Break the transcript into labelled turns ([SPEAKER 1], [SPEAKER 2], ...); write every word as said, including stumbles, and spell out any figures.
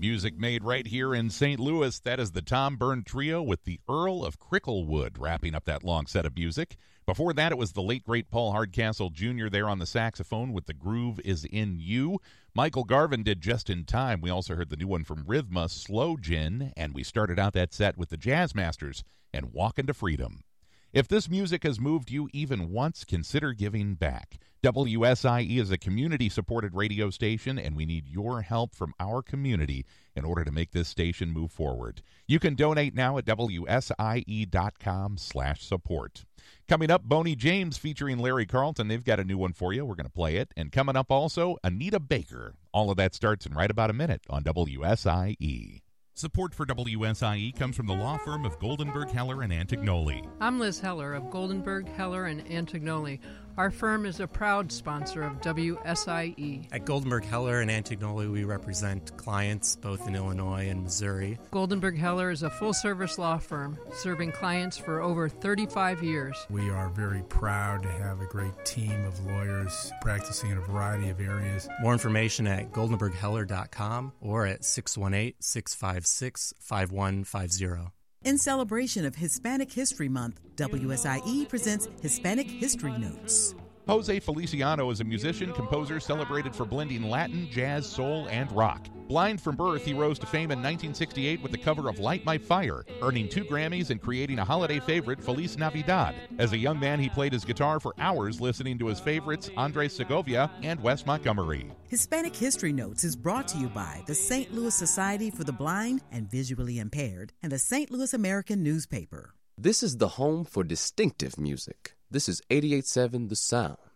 [SPEAKER 1] Music made right here in Saint Louis. That is the Tom Byrne Trio with the Earl of Cricklewood wrapping up that long set of music. Before that, it was the late, great Paul Hardcastle Junior there on the saxophone with The Groove Is In You. Michael Garvin did Just in Time. We also heard the new one from Rhythma, Slow Gin, and we started out that set with the Jazz Masters and Walkin' to Freedom. If this music has moved you even once, consider giving back. W S I E is a community-supported radio station, and we need your help from our community in order to make this station move forward. You can donate now at W S I E dot com slash support. Coming up, Boney James featuring Larry Carlton. They've got a new one for you. We're going to play it. And coming up also, Anita Baker. All of that starts in right about a minute on W S I E. Support for W S I E comes from the law firm of Goldenberg, Heller, and Antignoli.
[SPEAKER 2] I'm Liz Heller of Goldenberg, Heller, and Antignoli. Our firm is a proud sponsor of W S I E.
[SPEAKER 3] At Goldenberg, Heller, and Antignoli, we represent clients both in Illinois and Missouri.
[SPEAKER 2] Goldenberg, Heller is a full-service law firm serving clients for over thirty-five years.
[SPEAKER 4] We are very proud to have a great team of lawyers practicing in a variety of areas.
[SPEAKER 3] More information at goldenberg heller dot com or at six one eight, six five six, five one five zero.
[SPEAKER 5] In celebration of Hispanic History Month, W S I E presents Hispanic History Notes.
[SPEAKER 1] Jose Feliciano is a musician, composer celebrated for blending Latin, jazz, soul, and rock. Blind from birth, he rose to fame in nineteen sixty-eight with the cover of Light My Fire, earning two Grammys and creating a holiday favorite, Feliz Navidad. As a young man, he played his guitar for hours listening to his favorites, Andres Segovia and Wes Montgomery.
[SPEAKER 5] Hispanic History Notes is brought to you by the Saint Louis Society for the Blind and Visually Impaired and the Saint Louis American Newspaper.
[SPEAKER 6] This is the home for distinctive music. This is eighty-eight point seven The Sound.